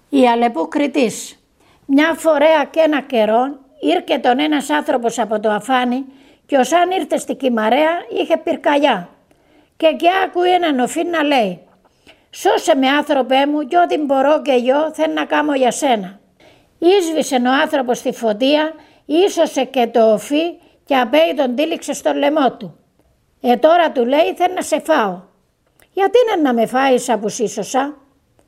Η Αλεπού Κρητής. Μια φορέα και ένα καιρό ήρθε τον ένας άνθρωπος από το αφάνι και όσαν ήρθε στη Κυμαρέα είχε πυρκαγιά και άκουε έναν οφή να λέει «Σώσε με άνθρωπέ μου και ό,τι μπορώ και εγώ θέλω να κάνω για σένα». Ίσβησε ο άνθρωπος στη φωτία, ίσωσε και το οφή και απέει τον τύλιξε στο λαιμό του. Τώρα του λέει θέλω να σε φάω. Γιατί να με φάεις που σύσωσα?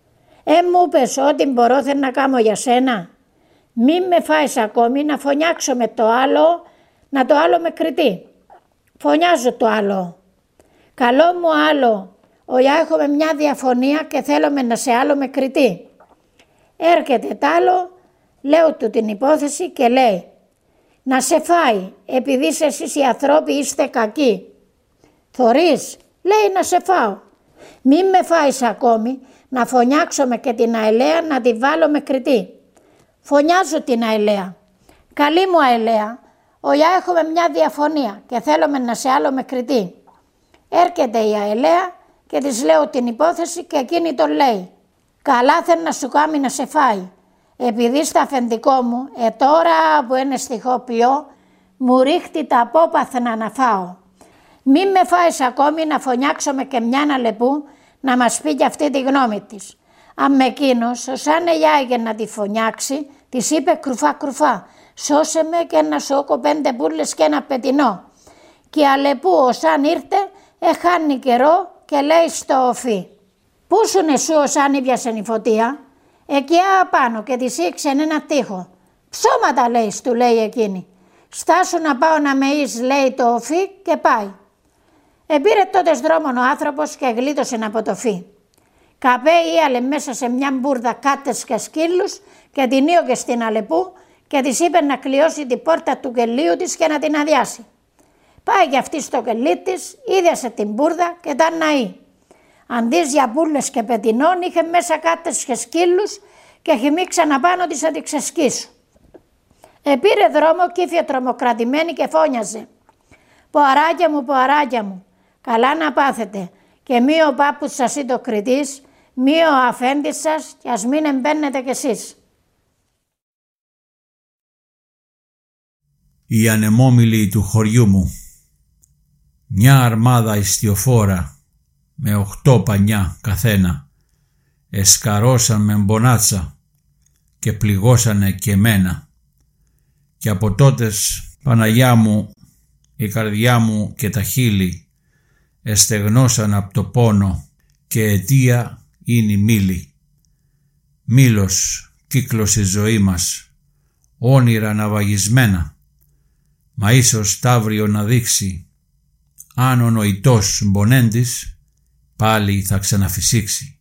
Μου πες ό,τι μπορώ θέλω να κάνω για σένα. Μην με φάεις ακόμη να φωνιάξω με το άλλο, να το άλλο με κριτεί. Φωνιάζω το άλλο. Καλό μου άλλο, έχουμε μια διαφωνία και θέλουμε να σε άλλο με κριτεί. Έρχεται τ' άλλο, λέω του την υπόθεση και λέει να σε φάει επειδή εσείς οι ανθρώποι είστε κακοί. Θωρείς, λέει να σε φάω. Μην με φάεις ακόμη, να φωνιάξω και την Αελαία να τη βάλω με κριτή. Φωνιάζω την Αελαία. Καλή μου Αελαία, έχουμε μια διαφωνία και θέλουμε να σε άλλο με κριτή. Έρχεται η Αελαία και της λέω την υπόθεση και εκείνη τον λέει καλά θέλει να σου κάνει να σε φάει. Επειδή στα αφεντικό μου, τώρα που είναι στιχοποιώ, μου ρίχτει τα απόπαθνα να φάω. Μην με φάεις ακόμη να φωνιάξω και μια Αλεπού να μας πει και αυτή τη γνώμη της. Αν εκείνος, σαν εγιάγε να τη φωνιάξει, της είπε κρουφά κρουφά, σώσε με και να σώκω 5 μπουρλες και ένα πετινό. Και η Αλεπού όσαν ήρθε, χάνει καιρό και λέει στο οφή. Πού σου εσύ όσαν ήβιασε η φωτία? Εκεί απάνω και της ήξε ένα τοίχο. Ψώματα λέει, του λέει εκείνη. Στάσου να πάω να με εις, λέει το οφή και πάει. Επήρε τότε δρόμον ο άνθρωπος και γλίτωσε από το φύ. Καπέ μέσα σε μια μπουρδα κάτες και σκύλους και την ήωγε στην Αλεπού και της είπε να κλειώσει την πόρτα του κελίου της και να την αδειάσει. Πάει και αυτή στο κελί της, ίδιασε την μπουρδα και ήταν ναή. Αντί για μπουρλες και πετινών είχε μέσα κάτες και σκύλους και χυμίξαν απάνω της να τη ξεσκίσουν. Επήρε δρόμο και ήρθε τρομοκρατημένη και φώνιαζε. Ποαράκια μου, καλά να πάθετε και μη ο πάπους σας ή το κριτής, μη ο αφέντης σας και ας μην εμπαίνετε κι εσείς. Οι ανεμόμυλοι του χωριού μου. Μια αρμάδα ιστιοφόρα με 8 πανιά καθένα εσκαρώσαν με μπονάτσα και πληγώσανε και εμένα. Και από τότες, Παναγιά μου, η καρδιά μου και τα χείλη εστεγνώσαν από το πόνο και αιτία είναι η μήλη. Μήλος κύκλος η ζωή μας, όνειρα ναυαγισμένα, μα ίσως ταύριο να δείξει, αν ο νοητός μπονέντης πάλι θα ξαναφυσήξει.